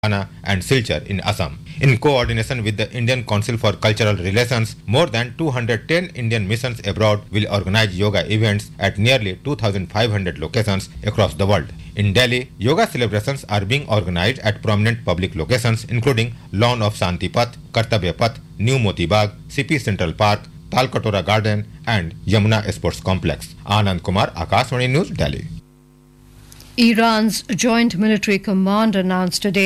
and Silchar in Assam. In coordination with the Indian Council for Cultural Relations, more than 210 Indian missions abroad will organize yoga events at nearly 2,500 locations across the world. In Delhi, yoga celebrations are being organized at prominent public locations including Lawn of Shanti Path, Kartavya Path, New Moti Bagh, CP Central Park, Talkatora Garden and Yamuna Sports Complex. Anand Kumar, Akashvani News, Delhi. Iran's Joint Military Command announced today